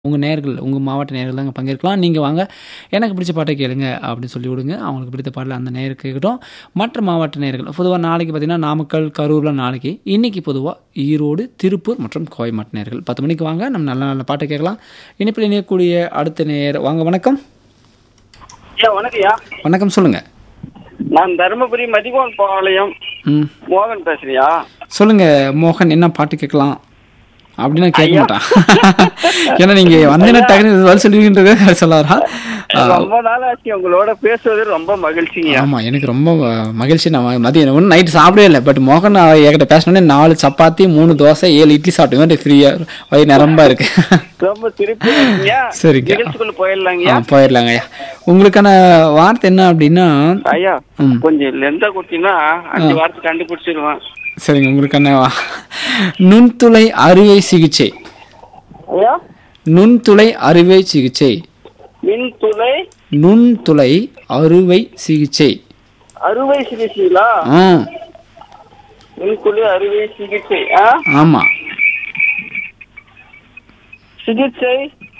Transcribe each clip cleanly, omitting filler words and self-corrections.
உங்க நேயர்கள், உங்க மாவட்ட நேயர்கள் தாங்க பங்கேற்கலாம். நீங்க வாங்க, எனக்கு பிடிச்ச பாட்ட கேளுங்க அப்படின்னு சொல்லி விடுங்க. அவங்களுக்கு பிடித்த பாடல அந்த நேயர் கேட்கட்டும். மற்ற மாவட்ட நேயர்கள் பொதுவா நாளைக்கு பார்த்தீங்கன்னா, நாமக்கல், கரூர்ல நாளைக்கு. இன்னைக்கு பொதுவா ஈரோடு, திருப்பூர் மற்றும் கோயம்பேடு நேயர்கள். 10 மணிக்கு வாங்க. நம்ம நல்ல நல்ல பாட்ட கேட்கலாம். இணைப்பில் இணையக்கூடிய அடுத்த நேயர் வாங்க. வணக்கம். வணக்கம்யா. வணக்கம், சொல்லுங்க. நான் தருமபுரி மதிகோன் பாளையம் மோகன் பேசுறியா? சொல்லுங்க மோகன், என்ன பாட்டு கேட்கலாம் அப்படின்னா கேட்க மாட்டான். ஏன்னா நீங்க வந்தீங்கன்னா டக்குனு பதில் சொல்லுவீங்கன்றதே சொல்லாரா? ரொம்ப நாள் ஆச்சு உங்களோட பேசுவது, ரொம்ப மகிழ்ச்சிங்க. ஆமா, எனக்கு ரொம்ப மகிழ்ச்சி. நான் மதியம் ஒன்றும் நைட்டு சாப்பிடவே இல்லை. பட் மோகன் என்கிட்ட பேசினோடனே 4 சப்பாத்தி 3 தோசை 7 இட்லி சாப்பிட்டு ஃப்ரீயா வயிறு நிரம்பா இருக்கு. ரொம்ப திருப்பி சரிங்க, போயிடலாங்க. போயிடலாங்க ஐயா. உங்களுக்கான வார்த்தை என்ன அப்படின்னா ஐயா, கொஞ்சம் லெந்தா கொடுத்தீங்கன்னா 5 வார்த்தை கண்டுபிடிச்சிருவேன். சரிங்க, உங்களுக்கான நுண்துளை அறுவை சிகிச்சை. நுண்துளை அறுவை சிகிச்சை. நுண்துளை அறுவை சிகிச்சை. அறுவை சிகிச்சைங்களா? நுண்துளை அறுவை சிகிச்சை. ஆமா, சிகிச்சை.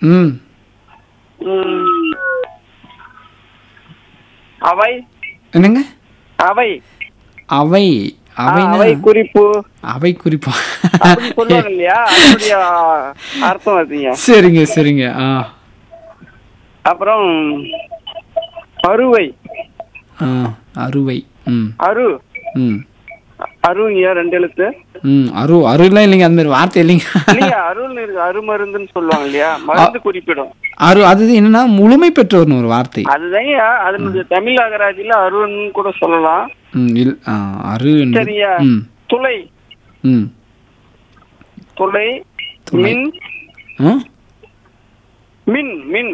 அவை. என்னங்க? அவை. அவை. அவை குறிப்பு. அவை குறிப்பா சொல்லுவாங்க இல்லையா? அதனுடைய அர்த்தம் அதுங்க. சரிங்க சரிங்க. அப்புறம் அறுவை. அறுவை. அரு. அருங்க 2 எழுத்து. அரு அருலாம் இல்லைங்க, அந்த மாதிரி வார்த்தை இல்லைங்க. அருள் இருக்கு, அருமருந்துன்னு சொல்லுவாங்க இல்லையா? மருந்து குறிப்பிடும். அரு அது என்னன்னா முழுமை பெற்றோர்னு ஒரு வார்த்தை. அதுதான் அதனுடைய தமிழ் அகராதியில அருன்னு கூட சொல்லலாம். அரு. சரியா? துளை. துளை. மின். மின். மின்.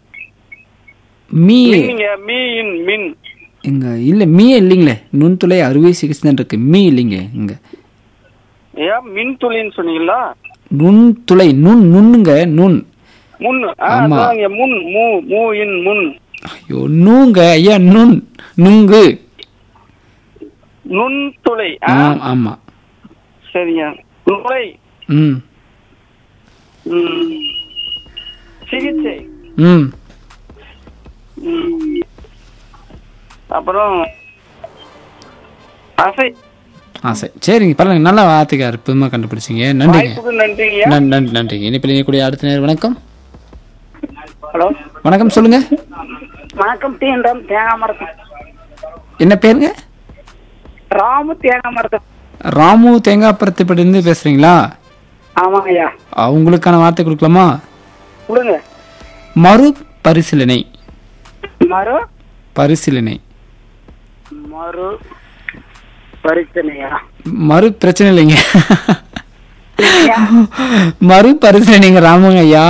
மின். இங்க இல்ல, மீ இல்லைங்களே. நுண்துளை அறுவை சிகிச்சை தான் இருக்கு, மீ இல்லைங்க இங்க. மின் துளின்னு சொன்னீங்களா? நுண்துளை. நுண்ணுங்க, நுண். முன். முன். முன். ஐயோ, நூங்க ஐயா. நுங்கு. நுண்துளை. ஆமா, சரியா? துளை. சிகிச்சை. அப்புறம் ஆசை. ஆசை. சரிங்க, பரவாயில்ல, நல்ல வார்த்தைக்கு அற்புதமா கண்டுபிடிச்சிங்க. நன்றிங்க. நன்றிங்க. இனிப்பில் கூடிய அடுத்த நேரம். வணக்கம். ஹலோ, வணக்கம், சொல்லுங்க. வணக்கம். தேங்காய் மரத்தம். என்ன பேருங்க? ராமு தேங்காய் மரத்தம். ராமு தேங்காய்புரத்துப்படி இருந்து பேசுறீங்களா? ஆமாங்க ஐயா. உங்களுக்கான வார்த்தை கொடுக்கலாமா? கொடுங்க. மறு பரிசீலனை. மறு பரிசீலனை. மறு பரிசீலனையா? மறு பிரச்சனை இல்லைங்க, மறு பரிசீலனைங்க ராமுங்க ஐயா.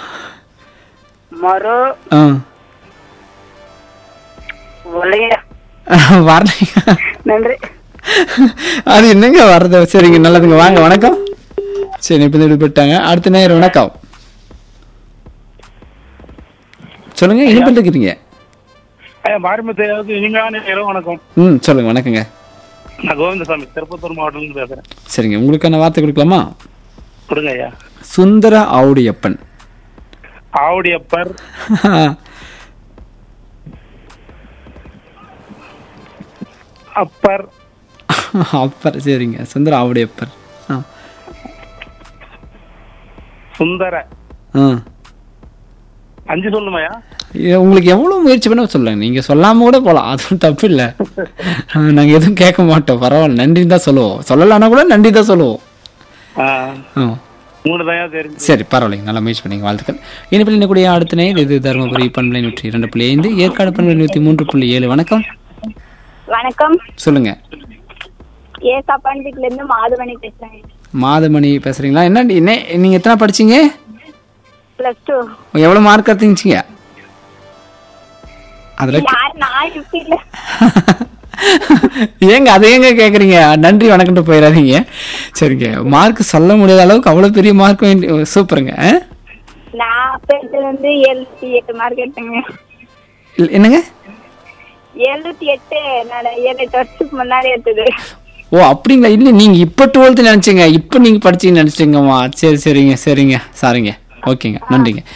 மறு வரல. நன்றி. அது என்னங்க வர்றது? சரிங்க, நல்லதுங்க, வாங்க. வணக்கம். சரி, இப்ப ஈடுபட்டாங்க. அடுத்த நேரம். வணக்கம், சொல்லுங்க. இனிப்பில் இருக்கிறீங்க. வணக்கம். சொல்லுங்க. வணக்கங்க. நான் கோவிந்தசாமி, திருப்பத்தூர் மாவட்டத்துல பேசுறேன். சரிங்க, உங்களுக்கான வார்த்தை கொடுக்கலாமா? கொடுங்க ஐயா. சுந்தர ஆவுடையப்பன். ஆவுடையப்பர். அப்பர். அப்பர். சரிங்க, சுந்தர ஆவுடையப்பர். சுந்தர. 5 சொல்லுமாயா? உங்களுக்கு எவ்வளவு முயற்சி பண்ண சொல்லுங்க, நீங்க சொல்லாம கூட போலாம், அதுவும் தப்பு இல்ல. நாங்க எதுவும் கேட்க மாட்டோம், பரவாயில்ல, நன்றி தான் சொல்லுவோம். சொல்லலாம்னா கூட நன்றி தான் சொல்லுவோம். சரி, பரவாயில்லைங்க, நல்லா முயற்சி பண்ணீங்க, வாழ்த்துக்கள். இனிப்பில் இன்னக்கூடிய அடுத்த நேரம். இது தருமபுரி பண்பலை 102.5, ஏற்காடு பண்பலை 103.7. வணக்கம். வணக்கம், சொல்லுங்க. ஏசாப்பாண்டில இருந்து மாதமணி பேசுறேன். மாதமணி பேசுறீங்களா? என்ன நீங்க எத்தனை படிச்சீங்க? +2. எவ்வளவு மார்க் எடுத்தீங்க? அதுல ஏங்க அதை ஏங்க கேக்குறீங்க? நன்றி வணக்கம் போயிடாதீங்க. சரிங்க, மார்க் சொல்ல முடியாத அளவுக்கு அவ்வளவு பெரிய மார்க். சூப்பருங்க. நான் 78 மார்க் எடுத்தேங்க. என்னங்க? 78. நான் 7 வருஷத்துக்கு முன்னாடி எடுத்தது. ஓ அப்படிங்களா? இல்ல நீங்க இப்ப 12th நினைச்சீங்க, இப்ப நீங்க படிச்சீங்கன்னு நினைச்சீங்கம்மா. சரி சரிங்க சரிங்க, சாரிங்க. ஓகேங்க, நன்றிங்க.